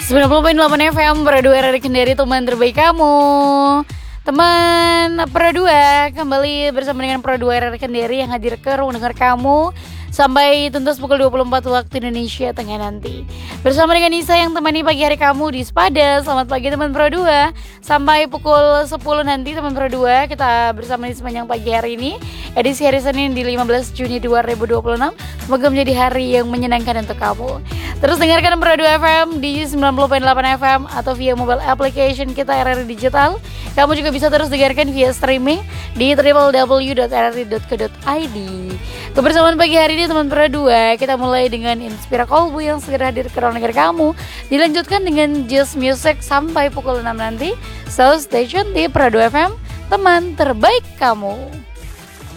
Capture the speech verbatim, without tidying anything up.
sembilan puluh koma delapan F M Pro dua R R Kendari, teman terbaik kamu. Teman Pro dua, kembali bersama dengan Pro dua R R Kendari yang hadir ke ruang dengar kamu sampai tuntas pukul dua puluh empat waktu Indonesia Tengah nanti. Bersama dengan Nisa yang temani pagi hari kamu di Sepada. Selamat pagi teman Pro dua. Sampai pukul sepuluh nanti teman Pro dua, kita bersama di sepanjang pagi hari ini, edisi hari Senin di lima belas Juni dua ribu dua puluh enam. Semoga menjadi hari yang menyenangkan untuk kamu. Terus dengarkan Pro dua F M di sembilan puluh koma delapan F M atau via mobile application kita R R I Digital. Kamu juga bisa terus dengarkan via streaming di w w w dot r r i dot co dot i d. Kebersamaan pagi hari ini teman Pro dua, kita mulai dengan Inspira Kolbu yang segera hadir ke ruang dengar kamu. Dilanjutkan dengan Just Music sampai pukul enam nanti. So stay tune di Pro dua F M, teman terbaik kamu.